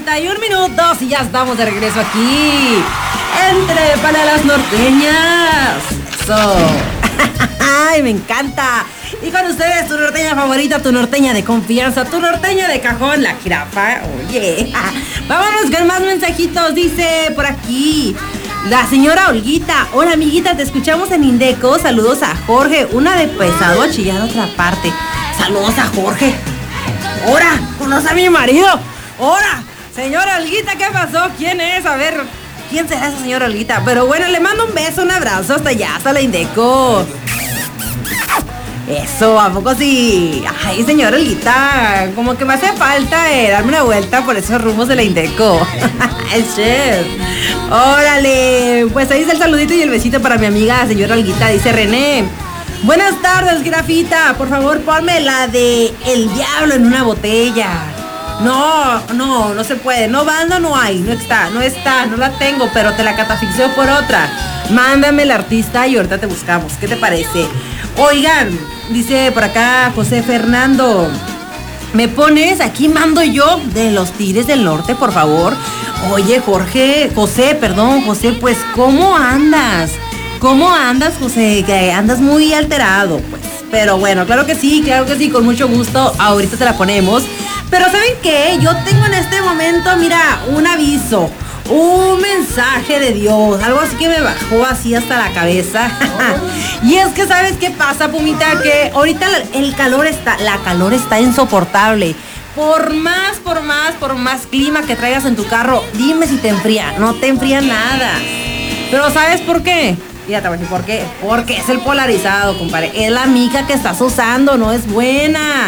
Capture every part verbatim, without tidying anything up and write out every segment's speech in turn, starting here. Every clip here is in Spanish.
cuarenta y un minutos y ya estamos de regreso aquí. Entre para las norteñas. Eso. Ay, me encanta. Y con ustedes, tu norteña favorita, tu norteña de confianza, tu norteña de cajón, la jirafa. Oye, vámonos con más mensajitos. Dice por aquí la señora Olguita: hola amiguita, te escuchamos en Indeco. Saludos a Jorge. Una de pesado a chillar otra parte. Saludos a Jorge. Ahora, conoce a mi marido. Ahora, señora Olguita, ¿qué pasó? ¿Quién es? A ver, ¿quién será esa señora Olguita? Pero bueno, le mando un beso, un abrazo hasta allá, hasta la Indeco. Eso, ¿a poco sí? Ay, señora Olguita, como que me hace falta eh, darme una vuelta por esos rumbos de la Indeco. El chef. Órale, pues ahí está el saludito y el besito para mi amiga señora Olguita. Dice René: buenas tardes, Grafita, por favor ponme la de El Diablo en una botella. No, no, no se puede. No, banda no hay, no está, no está, no la tengo, pero te la catafixeo por otra. Mándame el artista y ahorita te buscamos. ¿Qué te parece? Oigan, dice por acá José Fernando: ¿me pones? Aquí mando yo de los Tigres del Norte, por favor. Oye, Jorge, José, perdón, José, pues, ¿cómo andas? ¿Cómo andas, José? Que andas muy alterado, pues. Pero bueno, claro que sí, claro que sí, con mucho gusto. Ahorita te la ponemos. Pero ¿saben qué? Yo tengo en este momento, mira, un aviso, un mensaje de Dios, algo así que me bajó así hasta la cabeza. Y es que, ¿sabes qué pasa, Pumita? Que ahorita el calor está, la calor está insoportable. Por más, por más, por más clima que traigas en tu carro, dime si te enfría. No te enfría nada. Pero ¿sabes por qué? Fíjate, ¿por qué? Porque es el polarizado, compadre. Es la mica que estás usando, no es buena.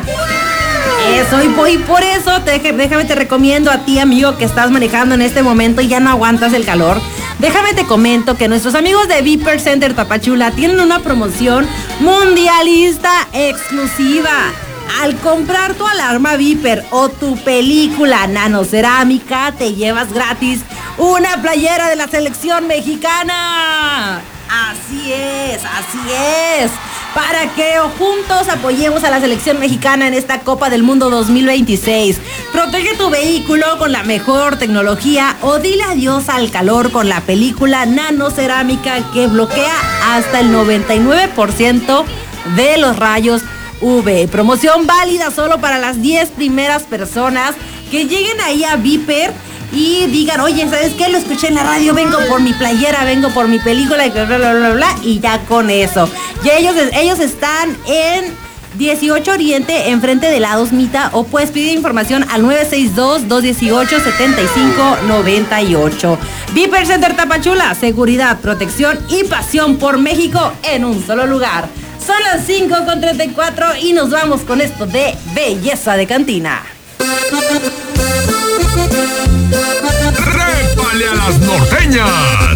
Eso, y por, y por eso te, déjame te recomiendo a ti, amigo, que estás manejando en este momento y ya no aguantas el calor. Déjame te comento que nuestros amigos de Viper Center Tapachula tienen una promoción mundialista exclusiva. Al comprar tu alarma Viper o tu película nanocerámica, te llevas gratis una playera de la selección mexicana. Así es, así es. Para que juntos apoyemos a la selección mexicana en esta Copa del Mundo dos mil veintiséis. Protege tu vehículo con la mejor tecnología o dile adiós al calor con la película nanocerámica que bloquea hasta el noventa y nueve por ciento de los rayos U V. Promoción válida solo para las diez primeras personas que lleguen ahí a Viper y digan: oye, ¿sabes qué? Lo escuché en la radio, vengo por mi playera, vengo por mi película y bla, bla, bla, bla, bla, y ya con eso. Y ellos, ellos están en dieciocho Oriente, enfrente de la Mita, o puedes pedir información al nueve seis dos, dos uno ocho, siete cinco nueve ocho. Viper Center Tapachula, seguridad, protección y pasión por México en un solo lugar. Son las cinco con treinta y cuatro y nos vamos con esto de Belleza de Cantina. ¡Trépale a las norteñas!